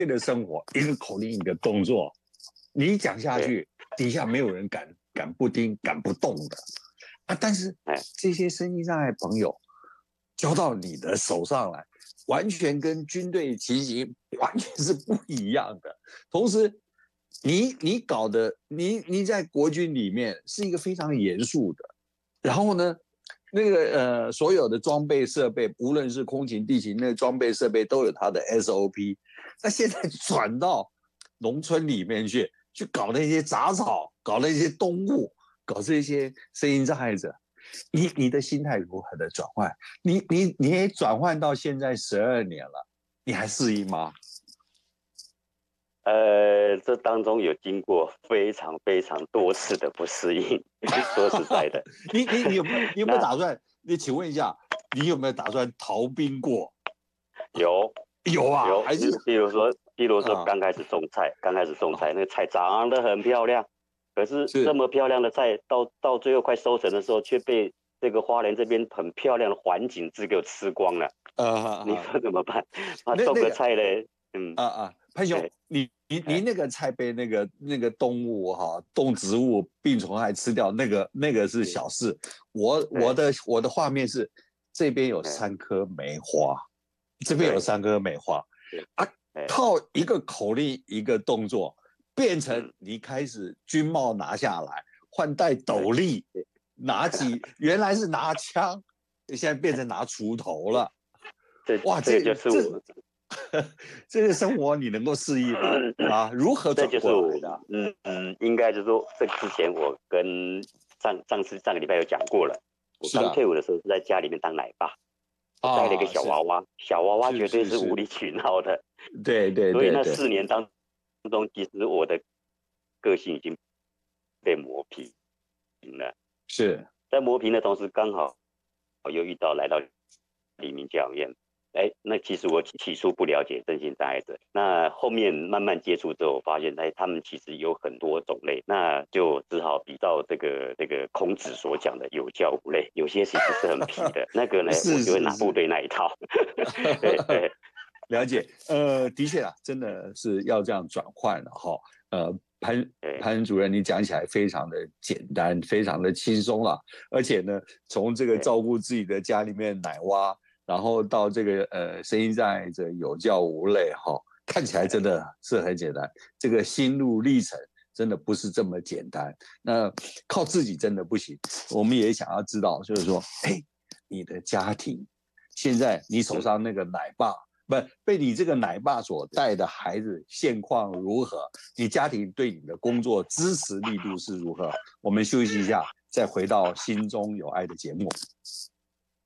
的生活，一个口令一个动作，你讲下去，底下没有人敢不听、敢不动的啊。但是这些身心障碍朋友交到你的手上来，完全跟军队情形完全是不一样的。同时，你搞的，你在国军里面是一个非常严肃的，然后呢，那个所有的装备设备，无论是空勤地勤，那个装备设备都有它的 SOP。那现在转到农村里面去搞那些杂草，搞那些动物，搞这些声音障碍者，你的心态如何的转换？你也转换到现在12年了，你还适应吗？ 这当中有经过非常非常多次的不适应。说实在的， 你有没有打算？你请问一下，你有没有打算逃兵过？有啊， 有。 还是比如说刚开始种菜，那个菜长得很漂亮，可是这么漂亮的菜，到最后快收成的时候，却被这个花莲这边很漂亮的环境给我吃光了。你说怎么办？种个菜嘞， 潘兄，你那个菜被那个动物动植物病虫害吃掉，那个是小事。我的画面是这边有3棵梅花，这边有3棵梅花啊，靠一个口令一个动作，变成你开始军帽拿下来，换戴斗笠，原来是拿枪，现在变成拿锄头了。哇， 这就是我。 这个生活你能够适应吗？如何转过来的？ 应该就是说，这之前我跟上个礼拜有讲过了。我刚退伍的时候是在家里面当奶爸，带了一个小娃娃，小娃娃绝对是无理取闹的。 对。 所以那4年当中，其实我的个性已经被磨平了。 是在磨平的同时，刚好又来到黎明教养院。那其实我起初不了解身心障碍者，那后面慢慢接触之后，发现他们其实有很多种类，那就只好比照这个孔子所讲的有教无类，有些其实是很皮的，那个呢，我就会拿部队那一套。对， 了解。的确啊，真的是要这样转换了哈。潘主任，你讲起来非常的简单，非常的轻松了，而且呢，从这个照顾自己的家里面奶娃，然后到这个声音障碍者有教无类看起来真的是很简单。这个心路历程真的不是这么简单。那靠自己真的不行。我们也想要知道，就是说，你的家庭现在你手上那个奶爸，不被你这个奶爸所带的孩子现况如何？你家庭对你的工作支持力度是如何？我们休息一下，再回到心中有爱的节目。